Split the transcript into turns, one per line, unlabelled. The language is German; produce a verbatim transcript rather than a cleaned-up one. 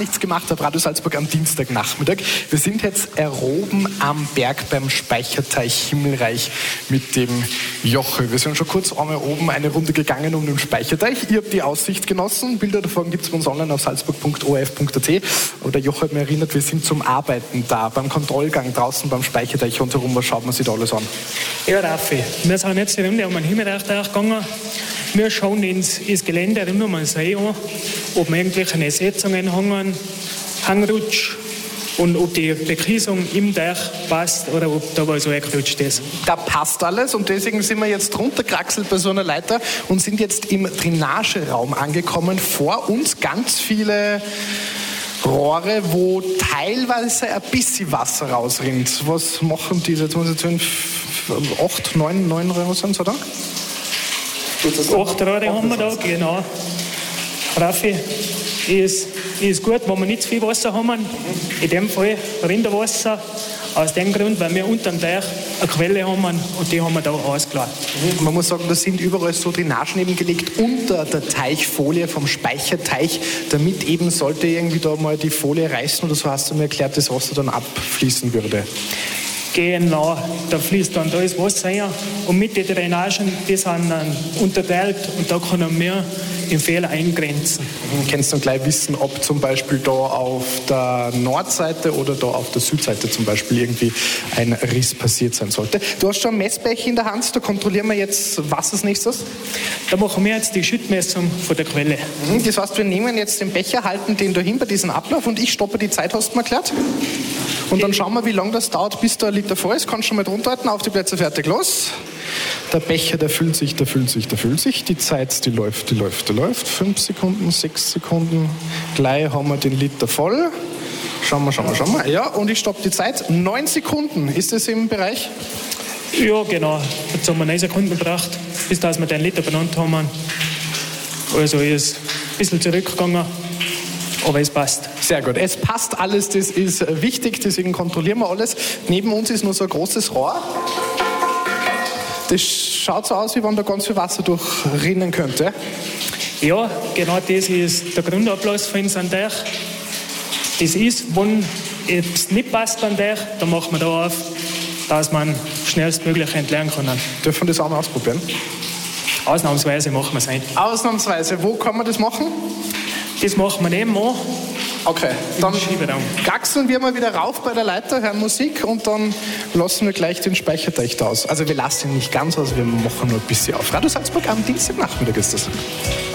nichts gemacht habe, Radio Salzburg am Dienstagnachmittag. Wir sind jetzt erhoben am Berg beim Speicherteich Himmelreich mit dem Joche. Wir sind schon kurz einmal oben eine Runde gegangen um den Speicherteich. Ihr habt die Aussicht genossen. Bilder davon gibt es bei uns online auf salzburg punkt o r f punkt a t. Aber der Joche hat mich erinnert, wir sind zum Arbeiten da, beim Kontrollgang draußen beim Speicherteich rundherum. Was schaut man sich da alles an?
Ja, Raffi, wir sind jetzt die Runde um den Himmelreich gegangen. Wir schauen ins, ins Gelände rund um den See an, ob wir irgendwelche Ersetzungen hängen, Hangrutsch und ob die Bekiesung im Teich passt oder ob da was angerutscht ist.
Da passt alles und deswegen sind wir jetzt runtergekraxelt bei so einer Leiter und sind jetzt im Drainageraum angekommen. Vor uns ganz viele Rohre, wo teilweise ein bisschen Wasser rausrinnt. Was machen diese? Jetzt muss ich jetzt acht, neun, neun Rohre sind, oder?
Acht Rohre haben wir da, genau. Raffi, ist, ist gut, wenn wir nicht zu viel Wasser haben. In dem Fall Rinderwasser. Aus dem Grund, weil wir unter dem Teich eine Quelle haben und die haben wir da ausgeladen.
Man muss sagen, da sind überall so Drainagen eben gelegt unter der Teichfolie vom Speicherteich, damit eben sollte irgendwie da mal die Folie reißen oder so, hast du mir erklärt, das Wasser dann abfließen würde.
Genau, da fließt dann da das Wasser rein und mit den Drainagen, die sind dann unterteilt und da können wir den Fehler eingrenzen.
Du kannst dann gleich wissen, ob zum Beispiel da auf der Nordseite oder da auf der Südseite zum Beispiel irgendwie ein Riss passiert sein sollte. Du hast schon ein Messbecher in der Hand, da kontrollieren wir jetzt, was als nächstes?
Da machen wir jetzt die Schüttmessung von der Quelle.
Das heißt, wir nehmen jetzt den Becher, halten den dahin bei diesem Ablauf und ich stoppe die Zeit, hast du mir erklärt? Und dann schauen wir, wie lange das dauert, bis der Liter voll ist. Kannst schon mal drunter halten, auf die Plätze, fertig, los. Der Becher, der füllt sich, der füllt sich, der füllt sich. Die Zeit, die läuft, die läuft, die läuft. Fünf Sekunden, sechs Sekunden. Gleich haben wir den Liter voll. Schauen wir, schauen wir, schauen wir. Ja, und ich stoppe die Zeit. Neun Sekunden. Ist das im Bereich?
Ja, genau. Jetzt haben wir neun Sekunden gebraucht, bis dass wir den Liter benannt haben. Also ist ein bisschen zurückgegangen. Aber es passt.
Sehr gut. Es passt alles, das ist wichtig, deswegen kontrollieren wir alles. Neben uns ist nur so ein großes Rohr. Das schaut so aus, wie wenn da ganz viel Wasser durchrinnen könnte.
Ja, genau das ist der Grundablass für unseren Teich. Das ist, wenn es nicht passt beim Teich, dann machen wir da auf, dass man schnellstmöglich entleeren kann.
Dürfen wir das auch mal ausprobieren?
Ausnahmsweise machen wir es ein.
Ausnahmsweise. Wo kann man das machen?
Das machen wir nebenan.
Okay, dann gaxeln wir mal wieder rauf bei der Leiter, hören Musik und dann lassen wir gleich den Speicherteich da aus. Also wir lassen ihn nicht ganz aus, wir machen nur ein bisschen auf. Radio Salzburg am Dienstagnachmittag ist das.